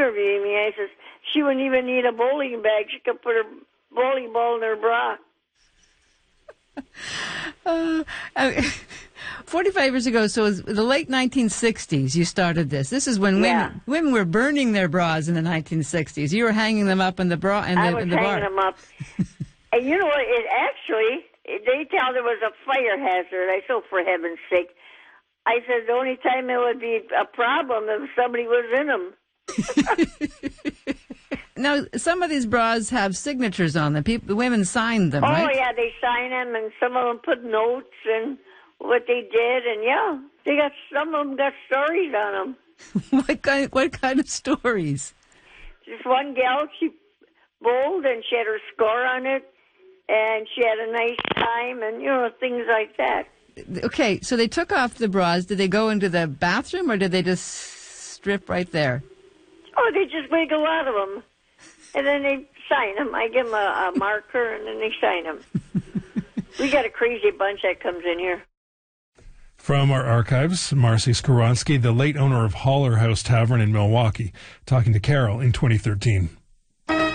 interviewing me. I says, she wouldn't even need a bowling bag. She could put her bowling ball in her bra. 45 years ago, so it was the late 1960s you started this. This is when women were burning their bras in the 1960s. You were hanging them up in the bra in the bar. I was hanging them up. And you know what? They tell there was a fire hazard. I said, for heaven's sake. I said the only time it would be a problem if somebody was in them. Now, some of these bras have signatures on them. The women signed them, right? Oh, yeah, they sign them, and some of them put notes and what they did, and some of them got stories on them. What kind of stories? Just one gal, she bowled, and she had her score on it, and she had a nice time, and, things like that. Okay, so they took off the bras. Did they go into the bathroom, or did they just strip right there? Oh, they just wiggle out of them. And then they sign them. I give them a marker, and then they sign them. We got a crazy bunch that comes in here. From our archives, Marcy Skowronski, the late owner of Holler House Tavern in Milwaukee, talking to Carol in 2013.